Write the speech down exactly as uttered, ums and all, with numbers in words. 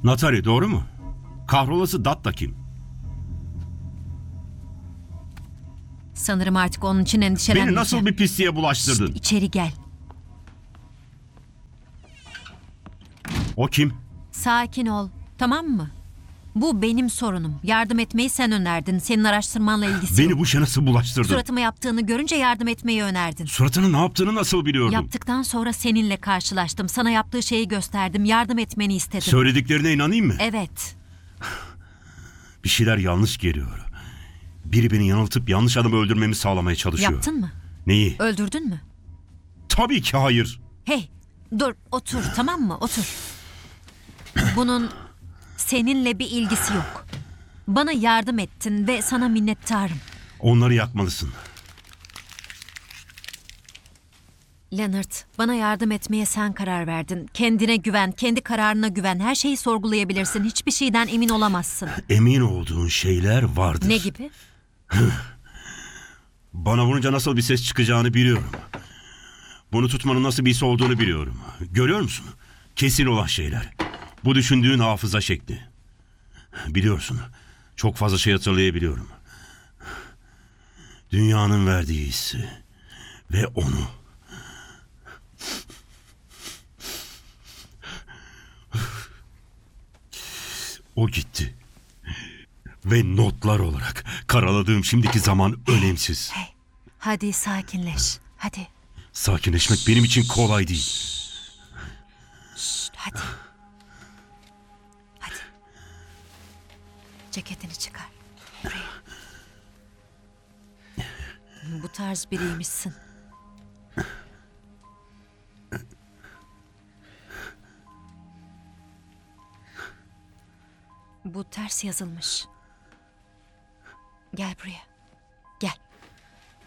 Natali, doğru mu? Kahrolası Dat da kim? Sanırım artık onun için endişelenmeyeceğim. Beni nasıl bir pisliğe bulaştırdın? Şşt, içeri gel. O kim? Sakin ol, tamam mı? Bu benim sorunum. Yardım etmeyi sen önerdin. Senin araştırmanla ilgisi Beni yok. bu işe nasıl bulaştırdın? Suratıma yaptığını görünce yardım etmeyi önerdin. Suratının ne yaptığını nasıl biliyordum? Yaptıktan sonra seninle karşılaştım. Sana yaptığı şeyi gösterdim. Yardım etmeni istedim. Söylediklerine inanayım mı? Evet. Bir şeyler yanlış geliyor. Biri beni yanıltıp yanlış adamı öldürmemi sağlamaya çalışıyor. Yaptın mı? Neyi? Öldürdün mü? Tabii ki hayır. Hey, dur, otur, tamam mı? Otur. Bunun seninle bir ilgisi yok. Bana yardım ettin ve sana minnettarım. Onları yakmalısın. Leonard, bana yardım etmeye sen karar verdin. Kendine güven, kendi kararına güven. Her şeyi sorgulayabilirsin. Hiçbir şeyden emin olamazsın. Emin olduğun şeyler vardır. Ne gibi? Bana vurunca nasıl bir ses çıkacağını biliyorum. Bunu tutmanın nasıl bir his olduğunu biliyorum. Görüyor musun? Kesin olan şeyler. Bu düşündüğün hafıza şekli. Biliyorsun, çok fazla şey hatırlayabiliyorum. Dünyanın verdiği hissi ve onu. O gitti. Ve notlar olarak karaladığım şimdiki zaman önemsiz. Hey, hadi sakinleş. Hadi, Sakinleşmek benim için kolay değil. şşt, hadi. Hadi. Ceketini çıkar. Buraya. Bu tarz biriymişsin. Bu ters yazılmış. Gel buraya. Gel.